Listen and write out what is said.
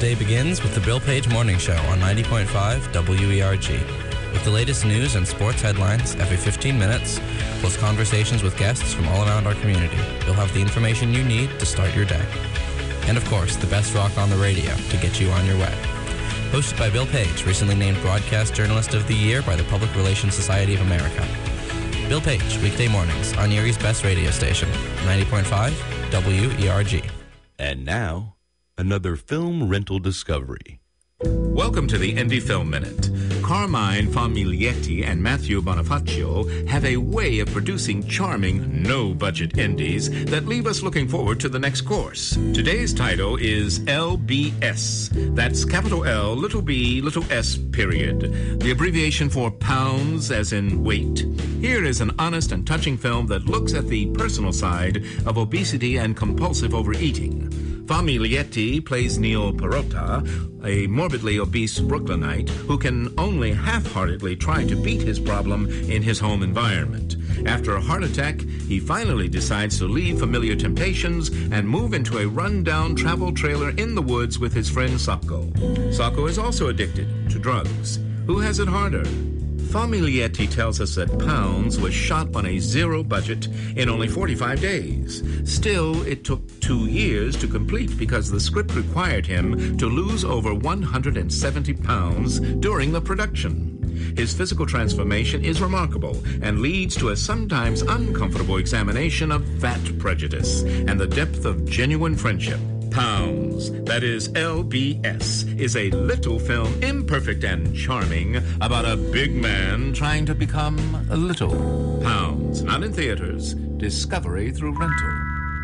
day begins with the Bill Page Morning Show on 90.5 WERG. With the latest news and sports headlines every 15 minutes, plus conversations with guests from all around our community, you'll have the information you need to start your day. And of course, the best rock on the radio to get you on your way. Hosted by Bill Page, recently named Broadcast Journalist of the Year by the Public Relations Society of America. Bill Page, weekday mornings on Erie's best radio station, 90.5 WERG. And now, another film rental discovery. Welcome to the Indie Film Minute. Carmine Famiglietti and Matthew Bonifacio have a way of producing charming, no-budget indies that leave us looking forward to the next course. Today's title is LBS. That's capital L, little b, little s, period. The abbreviation for pounds, as in weight. Here is an honest and touching film that looks at the personal side of obesity and compulsive overeating. Famiglietti plays Neil Perrotta, a morbidly obese Brooklynite who can only half-heartedly try to beat his problem in his home environment. After a heart attack, he finally decides to leave familiar temptations and move into a run-down travel trailer in the woods with his friend Sacco. Sacco is also addicted to drugs. Who has it harder? Famiglietti tells us that Pounds was shot on a zero budget in only 45 days. Still, it took 2 years to complete because the script required him to lose over 170 pounds during the production. His physical transformation is remarkable and leads to a sometimes uncomfortable examination of fat prejudice and the depth of genuine friendship. Pounds, that is LBS, is a little film, imperfect and charming, about a big man trying to become a little. Pounds, not in theaters, discovery through rental.